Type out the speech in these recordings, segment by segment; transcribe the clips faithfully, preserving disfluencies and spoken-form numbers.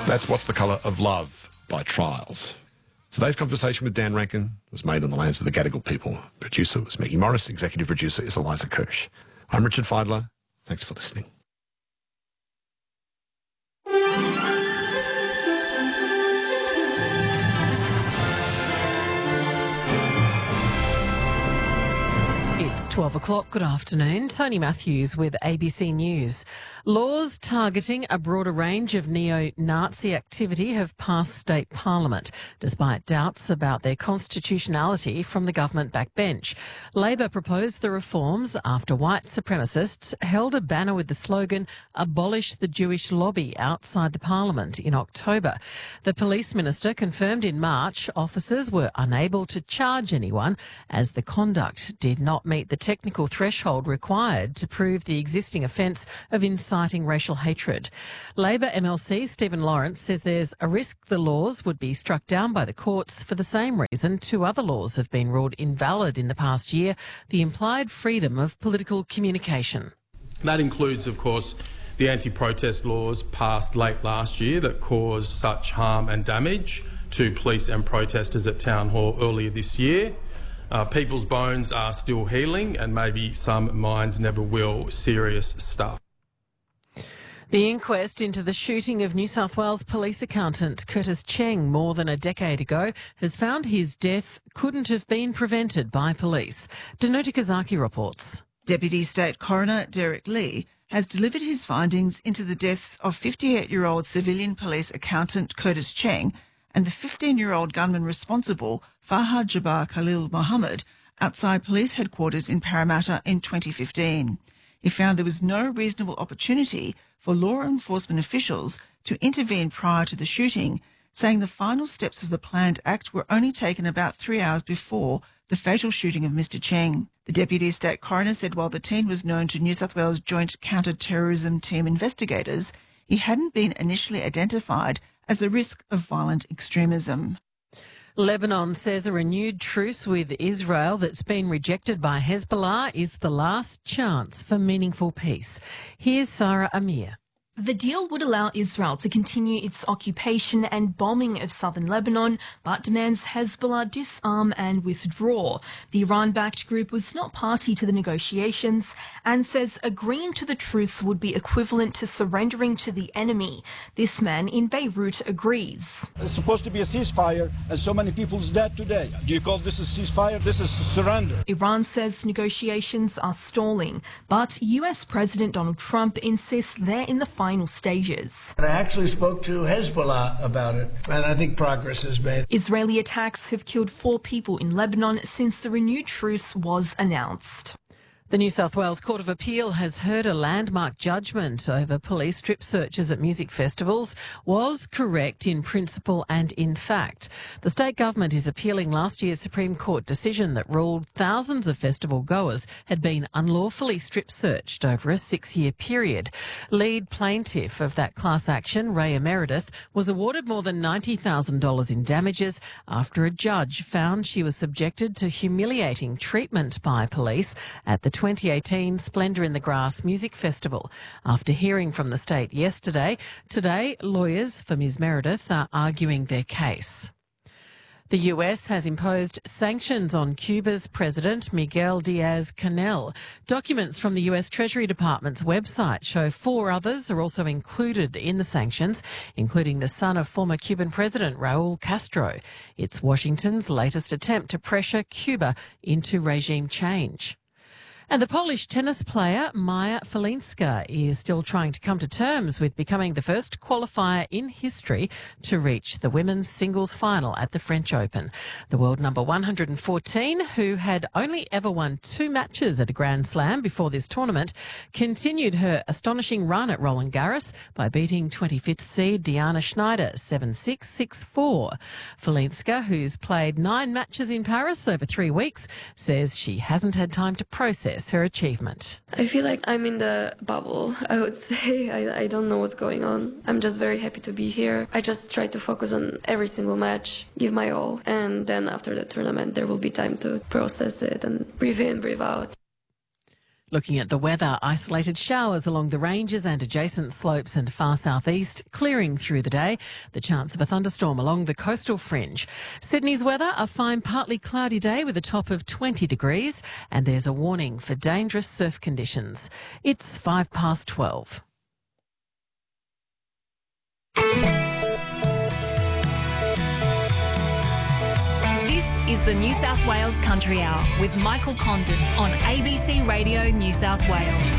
That's What's the Colour of Love by Trials. Today's conversation with Dan Rankin was made on the lands of the Gadigal people. Producer was Maggie Morris. Executive producer is Eliza Kirsch. I'm Richard Feidler. Thanks for listening. twelve o'clock, good afternoon. Tony Matthews with A B C News. Laws targeting a broader range of neo-Nazi activity have passed state parliament, despite doubts about their constitutionality from the government backbench. Labor proposed the reforms after white supremacists held a banner with the slogan, "Abolish the Jewish lobby," outside the parliament in October. The police minister confirmed in March officers were unable to charge anyone as the conduct did not meet the technical threshold required to prove the existing offence of inciting racial hatred. Labor M L C Stephen Lawrence says there's a risk the laws would be struck down by the courts for the same reason two other laws have been ruled invalid in the past year, the implied freedom of political communication. That includes, of course, the anti-protest laws passed late last year that caused such harm and damage to police and protesters at Town Hall earlier this year. Uh, people's bones are still healing and maybe some minds never will. Serious stuff. The inquest into the shooting of New South Wales police accountant Curtis Cheng more than a decade ago has found his death couldn't have been prevented by police. Danuta Kazaki reports. Deputy State Coroner Derek Lee has delivered his findings into the deaths of fifty-eight-year-old civilian police accountant Curtis Cheng and the fifteen-year-old gunman responsible, Fahad Jabbar Khalil Mohammed, outside police headquarters in Parramatta in twenty fifteen. He found there was no reasonable opportunity for law enforcement officials to intervene prior to the shooting, saying the final steps of the planned act were only taken about three hours before the fatal shooting of Mister Cheng. The Deputy State Coroner said while the teen was known to New South Wales Joint Counter-Terrorism Team investigators, he hadn't been initially identified as a risk of violent extremism. Lebanon says a renewed truce with Israel that's been rejected by Hezbollah is the last chance for meaningful peace. Here's Sarah Amir. The deal would allow Israel to continue its occupation and bombing of southern Lebanon, but demands Hezbollah disarm and withdraw. The Iran-backed group was not party to the negotiations and says agreeing to the truce would be equivalent to surrendering to the enemy. This man in Beirut agrees. It's supposed to be a ceasefire, and so many people's dead today. Do you call this a ceasefire? This is surrender. Iran says negotiations are stalling, but U S President Donald Trump insists they're in the final stages. I actually spoke to Hezbollah about it, and I think progress is made. Israeli attacks have killed four people in Lebanon since the renewed truce was announced. The New South Wales Court of Appeal has heard a landmark judgment over police strip searches at music festivals was correct in principle and in fact. The state government is appealing last year's Supreme Court decision that ruled thousands of festival goers had been unlawfully strip searched over a six-year period. Lead plaintiff of that class action, Raya Meredith, was awarded more than ninety thousand dollars in damages after a judge found she was subjected to humiliating treatment by police at the twenty eighteen Splendour in the Grass Music Festival. After hearing from the state yesterday, today lawyers for Miz Meredith are arguing their case. The U S has imposed sanctions on Cuba's President Miguel Diaz-Canel. Documents from the U S Treasury Department's website show four others are also included in the sanctions, including the son of former Cuban President Raul Castro. It's Washington's latest attempt to pressure Cuba into regime change. And the Polish tennis player Maja Falinska is still trying to come to terms with becoming the first qualifier in history to reach the women's singles final at the French Open. The world number one hundred fourteen, who had only ever won two matches at a Grand Slam before this tournament, continued her astonishing run at Roland Garros by beating twenty-fifth seed Diana Schneider seven six, six four. Falinska, who's played nine matches in Paris over three weeks, says she hasn't had time to process her achievement. I feel like I'm in the bubble, I would say. I, I don't know what's going on. I'm just very happy to be here. I just try to focus on every single match, give my all, and then after the tournament there will be time to process it and breathe in, breathe out. Looking at the weather, isolated showers along the ranges and adjacent slopes and far southeast, clearing through the day. The chance of a thunderstorm along the coastal fringe. Sydney's weather, a fine partly cloudy day with a top of twenty degrees, and there's a warning for dangerous surf conditions. It's five past twelve. Is the New South Wales Country Hour with Michael Condon on A B C Radio New South Wales.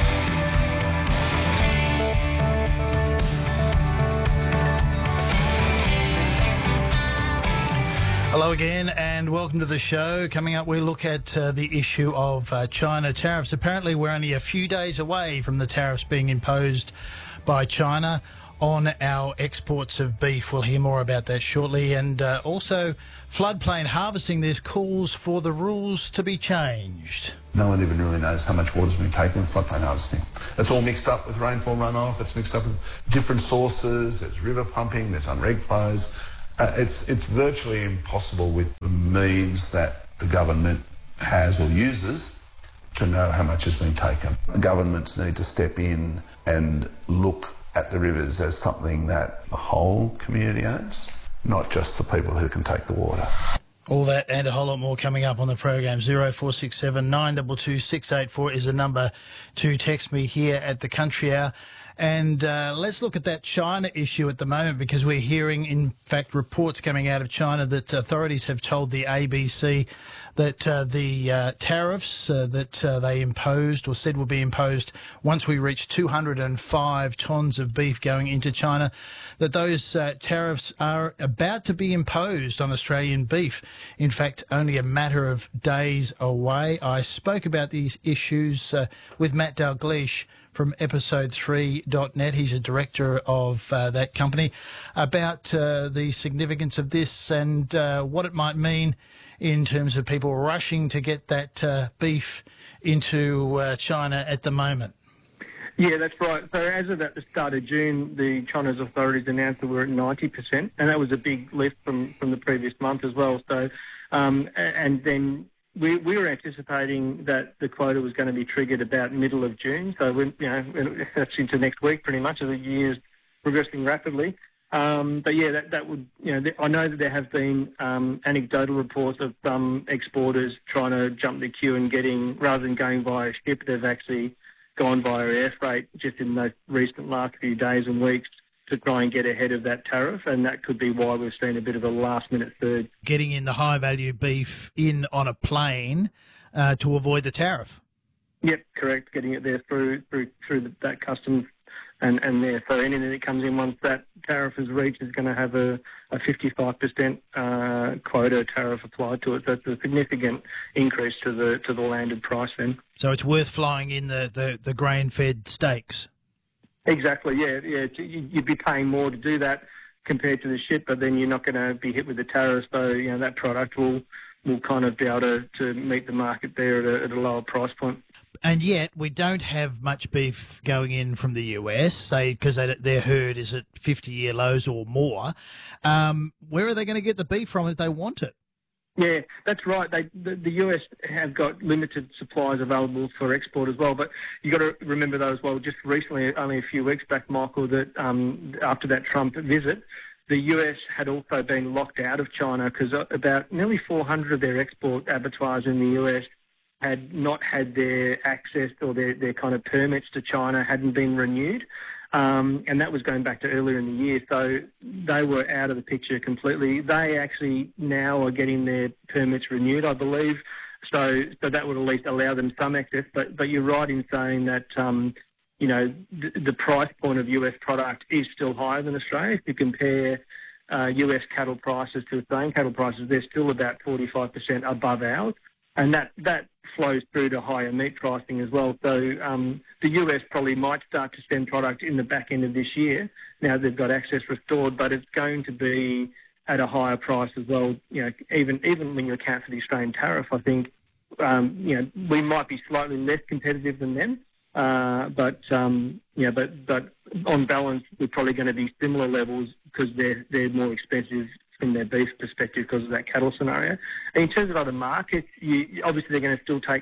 Hello again and welcome to the show. Coming up, we look at uh, the issue of uh, China tariffs. Apparently, we're only a few days away from the tariffs being imposed by China on our exports of beef. We'll hear more about that shortly. And uh, also, floodplain harvesting. There's calls for the rules to be changed. No one even really knows how much water's been taken with floodplain harvesting. It's all mixed up with rainfall runoff. It's mixed up with different sources. There's river pumping. There's unreg flows. Uh, it's, it's virtually impossible with the means that the government has or uses to know how much has been taken. Governments need to step in and look at the rivers as something that the whole community owns, not just the people who can take the water. All that and a whole lot more coming up on the program. zero four six seven nine two two six eight four is the number to text me here at the Country Hour. And uh, let's look at that China issue at the moment, because we're hearing, in fact, reports coming out of China that authorities have told the A B C that uh, the uh, tariffs uh, that uh, they imposed or said will be imposed once we reach two hundred five tonnes of beef going into China, that those uh, tariffs are about to be imposed on Australian beef. In fact, only a matter of days away. I spoke about these issues uh, with Matt Dalgleish from episode three dot net. He's a director of uh, that company, about uh, the significance of this and uh, what it might mean in terms of people rushing to get that uh, beef into uh, China at the moment. Yeah, that's right. So as of at the start of June, the China's authorities announced that we're at ninety percent, and that was a big lift from, from the previous month as well. So, um, and then we, we were anticipating that the quota was going to be triggered about middle of June. So, we, you know, that's into next week pretty much, as the year's progressing rapidly. Um, but yeah, that, that would, you know, th- I know that there have been um, anecdotal reports of some exporters trying to jump the queue and getting, rather than going via ship, they've actually gone via air freight just in the recent last few days and weeks to try and get ahead of that tariff, and that could be why we've seen a bit of a last-minute surge. Getting in the high-value beef in on a plane uh, to avoid the tariff. Yep, correct. Getting it there through through through the, that customs and, and there. So anything that comes in once that tariff is reached is going to have a, a fifty-five percent uh, quota tariff applied to it. So it's a significant increase to the to the landed price then. So it's worth flying in the, the, the grain-fed steaks. Exactly, yeah. yeah. You'd be paying more to do that compared to the ship, but then you're not going to be hit with the tariff. So, you know, that product will will kind of be able to, to meet the market there at a, at a lower price point. And yet we don't have much beef going in from the U S, say, because their herd is at fifty-year lows or more. Um, where are they going to get the beef from if they want it? Yeah, that's right. They, the, the U S have got limited supplies available for export as well. But you've got to remember, though, as well, just recently, only a few weeks back, Michael, that um, after that Trump visit, the U S had also been locked out of China because about nearly four hundred of their export abattoirs in the U S had not had their access or their, their kind of permits to China hadn't been renewed. Um, and that was going back to earlier in the year. So they were out of the picture completely. They actually now are getting their permits renewed, I believe. So so that would at least allow them some access. But, but you're right in saying that, um, you know, the, the price point of U S product is still higher than Australia. If you compare uh, U S cattle prices to Australian cattle prices, they're still about forty-five percent above ours. And that, that flows through to higher meat pricing as well. So um, the U S probably might start to send product in the back end of this year. Now they've got access restored, but it's going to be at a higher price as well. You know, even even when you account for the Australian tariff, I think um, you know we might be slightly less competitive than them. Uh, but um, yeah, but but on balance, we're probably going to be similar levels because they're they're more expensive from their beef perspective because of that cattle scenario. And in terms of other markets, you, obviously they're going to still take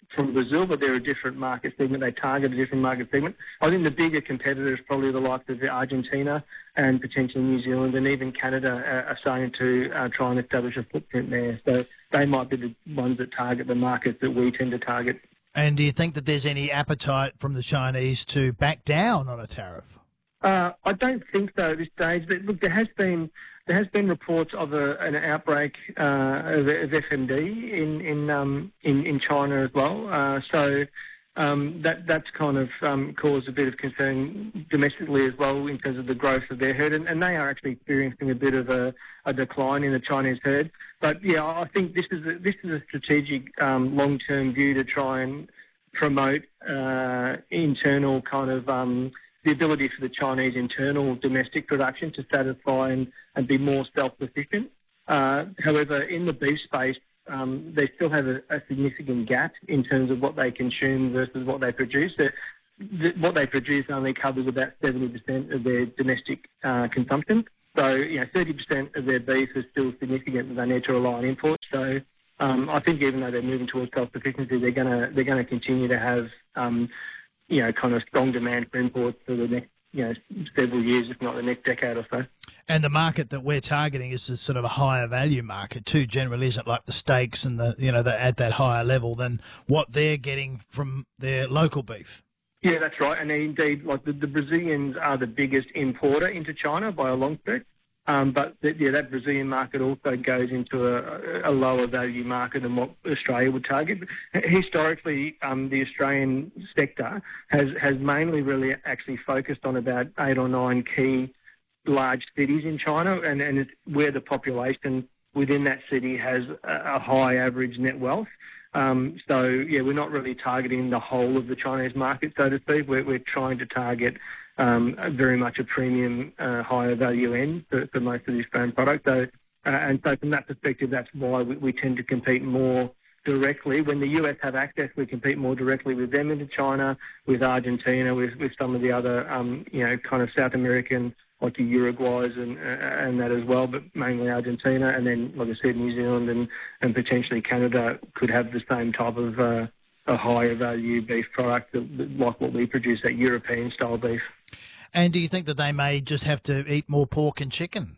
from Brazil, but they're a different market segment. They target a different market segment. I think the bigger competitors, probably the likes of Argentina and potentially New Zealand, and even Canada are, are starting to uh, try and establish a footprint there. So they might be the ones that target the markets that we tend to target. And do you think that there's any appetite from the Chinese to back down on a tariff? Uh, I don't think so at this stage. But look, there has been there has been reports of a, an outbreak uh, of, of F M D in in, um, in in China as well. Uh, so um, that that's kind of um, caused a bit of concern domestically as well in terms of the growth of their herd, and, and they are actually experiencing a bit of a, a decline in the Chinese herd. But yeah, I think this is a, this is a strategic um, long-term view to try and promote uh, internal kind of um, the ability for the Chinese internal domestic production to satisfy and, and be more self-sufficient. Uh, however, in the beef space, um, they still have a, a significant gap in terms of what they consume versus what they produce. The, the, what they produce only covers about seventy percent of their domestic uh, consumption. So, you know, thirty percent of their beef is still significant and they need to rely on imports. So um, I think even though they're moving towards self-sufficiency, they're going to they're going to continue to have um, you know, kind of strong demand for imports for the next, you know, several years, if not the next decade or so. And the market that we're targeting is a sort of a higher value market too. Generally, isn't like the steaks and the, you know, the, at that higher level than what they're getting from their local beef. Yeah, that's right. And indeed, like the, the Brazilians are the biggest importer into China by a long stretch. Um, but the, yeah, that Brazilian market also goes into a, a lower value market than what Australia would target. Historically, um, the Australian sector has, has mainly really actually focused on about eight or nine key large cities in China, and, and it's where the population within that city has a, a high average net wealth. Um, so, yeah, we're not really targeting the whole of the Chinese market, so to speak. We're, we're trying to target Um, very much a premium, uh, higher value end for, for most of the Australian products. So, uh, and so from that perspective, that's why we, we tend to compete more directly. When the U S have access, we compete more directly with them into China, with Argentina, with, with some of the other, um, you know, kind of South American, like the Uruguays and uh, and that as well, but mainly Argentina. And then, like I said, New Zealand and, and potentially Canada could have the same type of uh, a higher value beef product that, like what we produce, that European style beef. And do you think that they may just have to eat more pork and chicken?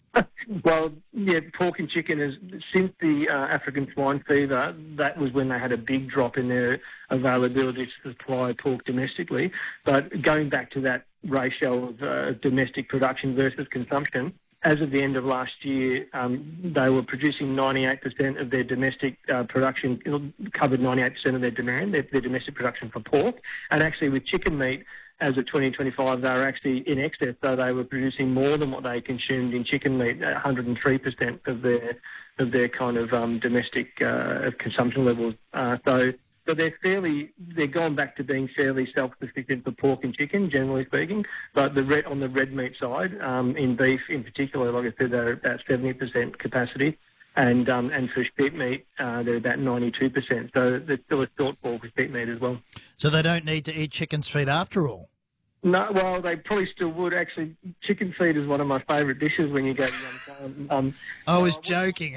Well, yeah, pork and chicken is, since the uh, African swine fever, that was when they had a big drop in their availability to supply pork domestically. But going back to that ratio of uh, domestic production versus consumption, as of the end of last year, um, they were producing ninety-eight percent of their domestic uh, production, covered ninety-eight percent of their demand, their, their domestic production for pork. And actually with chicken meat, as of twenty twenty-five, they were actually in excess, so they were producing more than what they consumed in chicken meat, one hundred three percent of their of their kind of um, domestic uh, consumption levels. Uh, so, so they're fairly, they're gone back to being fairly self-sufficient for pork and chicken, generally speaking. But the red, on the red meat side, um, in beef in particular, like I said, they're about seventy percent capacity. And um, and for sheep meat, uh, they're about ninety-two percent. So there's still a shortfall for sheep meat as well. So they don't need to eat chicken's feet after all? No, well, they probably still would. Actually, chicken feet is one of my favourite dishes when you go to Yum. Um, I was no, I joking.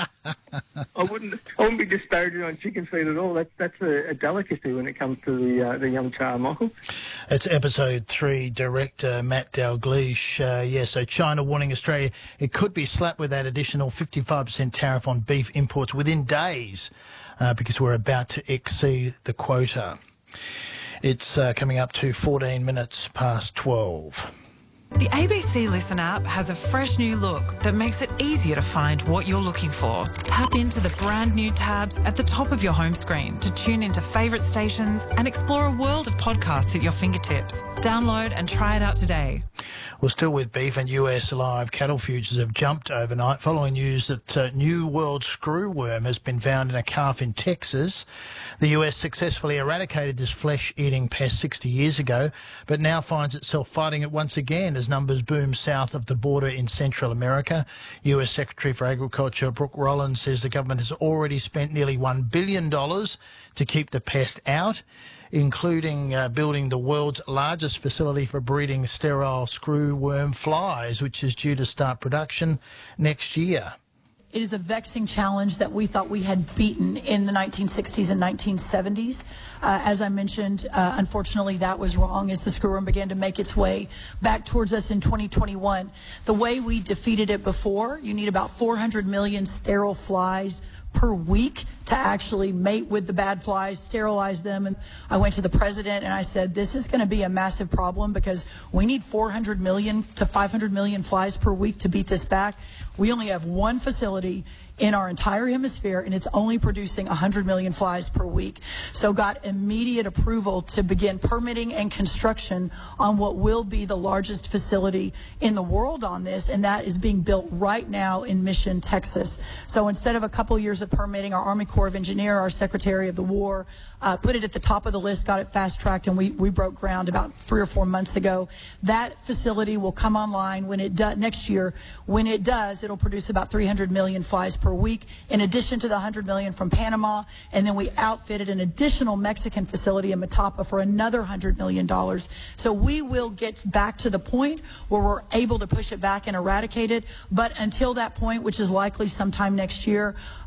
I wouldn't. I wouldn't be disparaging on chicken feet at all. That's that's a, a delicacy when it comes to the uh, the Yum Cha, Michael. It's episode three. Director Matt Dalgleish. Uh, yeah, so China warning Australia it could be slapped with that additional fifty-five percent tariff on beef imports within days, uh, because we're about to exceed the quota. It's uh, coming up to fourteen minutes past twelve. The A B C Listen app has a fresh new look that makes it easier to find what you're looking for. Tap into the brand new tabs at the top of your home screen to tune into favourite stations and explore a world of podcasts at your fingertips. Download and try it out today. Well, still with beef, and U S live cattle futures have jumped overnight following news that uh, New World screwworm has been found in a calf in Texas. The U S successfully eradicated this flesh-eating pest sixty years ago, but now finds itself fighting it once again as numbers boom south of the border in Central America. U S Secretary for Agriculture Brooke Rollins says the government has already spent nearly one billion dollars to keep the pest out, including uh, building the world's largest facility for breeding sterile screwworm flies, which is due to start production next year. It is a vexing challenge that we thought we had beaten in the nineteen sixties and nineteen seventies. Uh, as I mentioned, uh, unfortunately, that was wrong as the screwworm began to make its way back towards us in twenty twenty-one. The way we defeated it before, you need about four hundred million sterile flies per week to actually mate with the bad flies, sterilize them. And I went to the president and I said, this is going to be a massive problem because we need four hundred million to five hundred million flies per week to beat this back. We only have one facility in our entire hemisphere, and it's only producing one hundred million flies per week. So got immediate approval to begin permitting and construction on what will be the largest facility in the world on this, and that is being built right now in Mission, Texas. So instead of a couple years of permitting, our Army Corps of Engineers, our Secretary of the War, uh, put it at the top of the list, got it fast-tracked, and we, we broke ground about three or four months ago. That facility will come online when it does next year. When it does, it'll produce about three hundred million flies per week, in addition to the one hundred million from Panama, and then we outfitted an additional Mexican facility in Matapa for another one hundred million dollars. So we will get back to the point where we're able to push it back and eradicate it, but until that point, which is likely sometime next year,